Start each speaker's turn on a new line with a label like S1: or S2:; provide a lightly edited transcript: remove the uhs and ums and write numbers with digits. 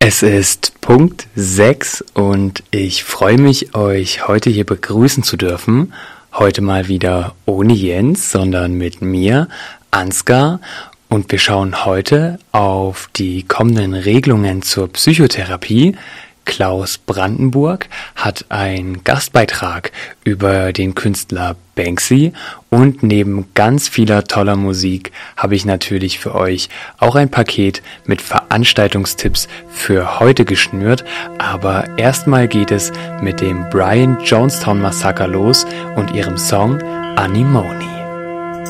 S1: Es ist Punkt 6 und ich freue mich, euch heute hier begrüßen zu dürfen. Heute mal wieder ohne Jens, sondern mit mir, Ansgar. Und wir schauen heute auf die kommenden Regelungen zur Psychotherapie. Klaus Brandenburg hat einen Gastbeitrag über den Künstler Banksy und neben ganz vieler toller Musik habe ich natürlich für euch auch ein Paket mit Veranstaltungstipps für heute geschnürt, aber erstmal geht es mit dem Brian Jonestown Massacre los und ihrem Song Anemone.